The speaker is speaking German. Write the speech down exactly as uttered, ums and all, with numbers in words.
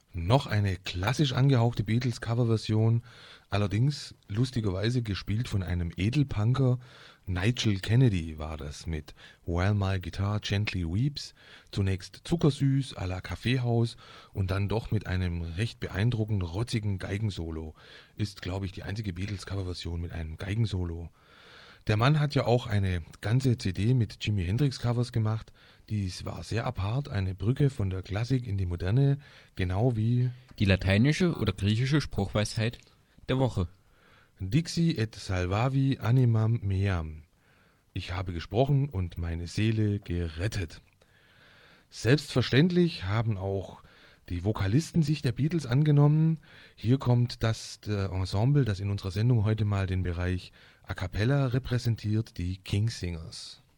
Noch eine klassisch angehauchte Beatles-Coverversion, allerdings lustigerweise gespielt von einem Edelpunker. Nigel Kennedy war das mit While My Guitar Gently Weeps, zunächst zuckersüß à la Kaffeehaus und dann doch mit einem recht beeindruckend rotzigen Geigensolo. Ist, glaube ich, die einzige Beatles-Coverversion mit einem Geigensolo. Der Mann hat ja auch eine ganze C D mit Jimi Hendrix Covers gemacht. Dies war sehr apart, eine Brücke von der Klassik in die Moderne, genau wie Die lateinische oder griechische Spruchweisheit der Woche. Dixi et salvavi animam meam. Ich habe gesprochen und meine Seele gerettet. Selbstverständlich haben auch die Vokalisten sich der Beatles angenommen. Hier kommt das der Ensemble, das in unserer Sendung heute mal den Bereich A Cappella repräsentiert, die King Singers.